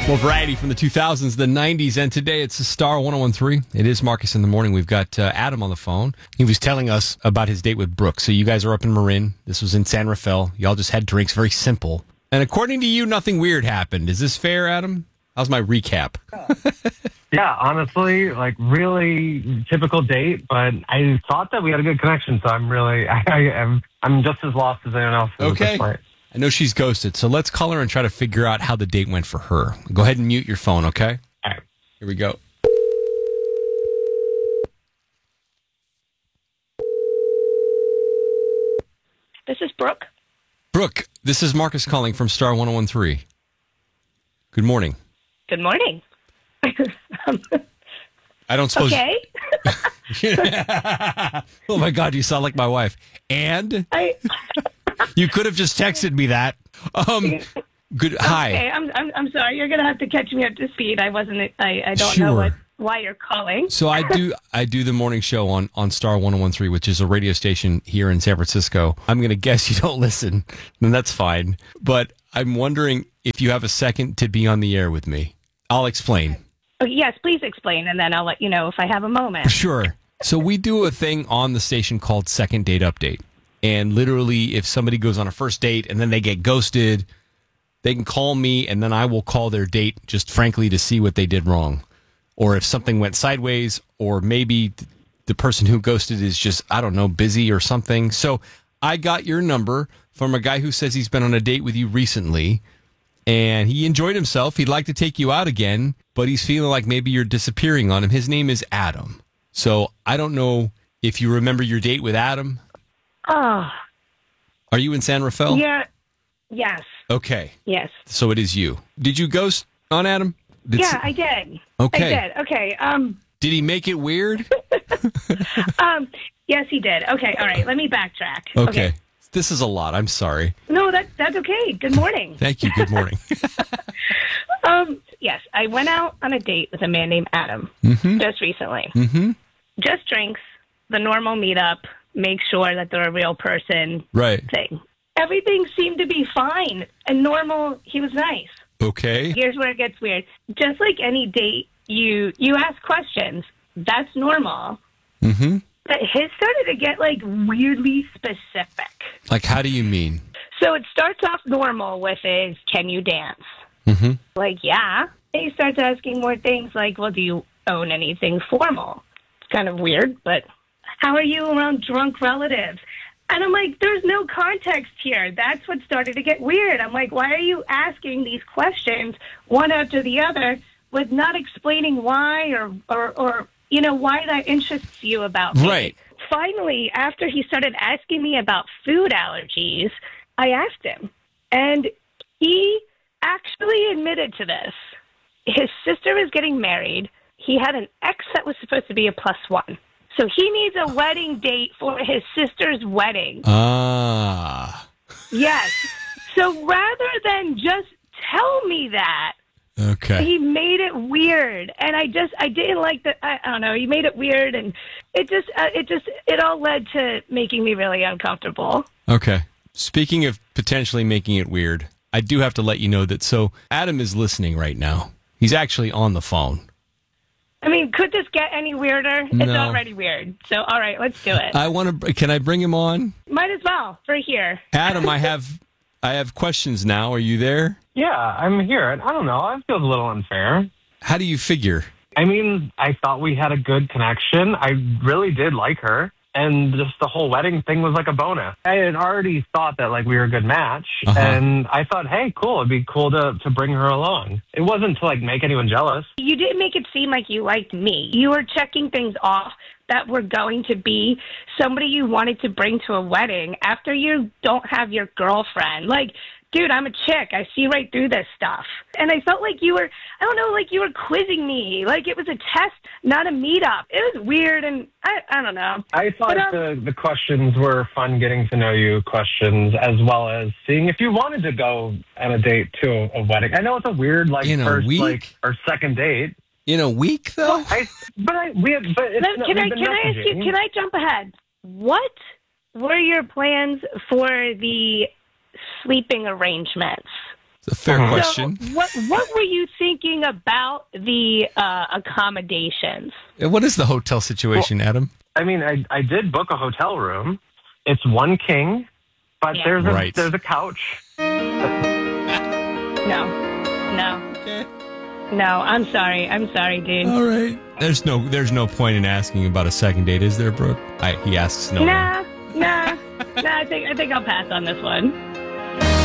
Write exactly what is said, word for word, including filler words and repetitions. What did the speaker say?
More variety from the two thousands, the nineties, and today it's a Star one oh one three. It is Marcus in the Morning. We've got uh, Adam on the phone. He was telling us about his date with Brooke. So you guys are up in Marin. This was in San Rafael. Y'all just had drinks, very simple. And according to you, nothing weird happened. Is this fair, Adam? How's my recap? Yeah, honestly, like really typical date, but I thought that we had a good connection, so I'm really, I, I am, I'm just as lost as anyone else. Okay. I know she's ghosted, so let's call her and try to figure out how the date went for her. Go ahead and mute your phone, okay? All right. Here we go. This is Brooke. Brooke, this is Marcus calling from Star one oh one three. Good morning. Good morning. I don't suppose... Okay. Oh, my God, you sound like my wife. And? I... You could have just texted me that. Um, good. Hi. Okay, I'm, I'm I'm sorry. You're gonna have to catch me up to speed. I wasn't. I, I don't Sure. know what why you're calling. So I do I do the morning show on, on Star one oh one three, which is a radio station here in San Francisco. I'm going to guess you don't listen, and that's fine. But I'm wondering if you have a second to be on the air with me. I'll explain. Oh, yes, please explain, and then I'll let you know if I have a moment. Sure. So we do a thing on the station called Second Date Update. And literally, if somebody goes on a first date and then they get ghosted, they can call me and then I will call their date just frankly to see what they did wrong. Or if something went sideways, or maybe the person who ghosted is just, I don't know, busy or something. So I got your number from a guy who says he's been on a date with you recently and he enjoyed himself. He'd like to take you out again, but he's feeling like maybe you're disappearing on him. His name is Adam. So I don't know if you remember your date with Adam. Oh. Are you in San Rafael? Yeah. Yes. Okay. Yes. So it is you. Did you ghost on Adam? Did yeah, s- I did. Okay. I did. Okay. Um. Did he make it weird? um. Yes, he did. Okay. All right. Let me backtrack. Okay. This is a lot. I'm sorry. No, that that's okay. Good morning. Thank you. Good morning. um. Yes, I went out on a date with a man named Adam mm-hmm. just recently. Mm-hmm. Just drinks, the normal meetup. Make sure that they're a real person Right. thing. Everything seemed to be fine and normal. He was nice. Okay. Here's where it gets weird. Just like any date, you you ask questions. That's normal. Mm-hmm. But his started to get, like, weirdly specific. Like, how do you mean? So it starts off normal with is, can you dance? Mm-hmm. Like, yeah. And he starts asking more things like, well, do you own anything formal? It's kind of weird, but... How are you around drunk relatives? And I'm like, there's no context here. That's what started to get weird. I'm like, why are you asking these questions one after the other with not explaining why or, or, or you know, why that interests you about me? Right. Finally, after he started asking me about food allergies, I asked him. And he actually admitted to this. His sister was getting married. He had an ex that was supposed to be a plus one. So he needs a wedding date for his sister's wedding. Ah. Yes. So rather than just tell me that, Okay. he made it weird. And I just, I didn't like that. I, I don't know. He made it weird. And it just, uh, it just, it all led to making me really uncomfortable. Okay. Speaking of potentially making it weird, I do have to let you know that, so Adam is listening right now. He's actually on the phone. I mean, could this get any weirder? It's No. already weird. So, all right, let's do it. I want to, can I bring him on? Might as well, for here. Adam, I have, I have questions now. Are you there? Yeah, I'm here. I don't know. I feel a little unfair. How do you figure? I mean, I thought we had a good connection. I really did like her. And just the whole wedding thing was like a bonus. I had already thought that like we were a good match. Uh-huh. And I thought, hey, cool. It'd be cool to, to bring her along. It wasn't to like make anyone jealous. You didn't make it seem like you liked me. You were checking things off that were going to be somebody you wanted to bring to a wedding after you don't have your girlfriend. Like, dude, I'm a chick. I see right through this stuff. And I felt like you were, I don't know, like you were quizzing me. Like it was a test, not a meetup. It was weird, and I, I don't know. I thought But, um, the, the questions were fun getting to know you questions, as well as seeing if you wanted to go on a date to a wedding. I know it's a weird, like, In a first, week? like, or second date. In a week, though? I, but I, we have, but it's Let- not, can I we've been can I ask you? messaging. Can I jump ahead? What were your plans for the sleeping arrangements? It's a fair Uh-huh. question. So what what were you thinking about the uh, accommodations? Uh, What is the hotel situation, Adam? I mean, I, I did book a hotel room. It's one king, but Yeah. there's a Right. there's a couch. No, no, no. I'm sorry. I'm sorry, dude. All right. There's no there's no point in asking about a second date, is there, Brooke? I, he asks no. one. Nah, nah, nah. I think I think I'll pass on this one.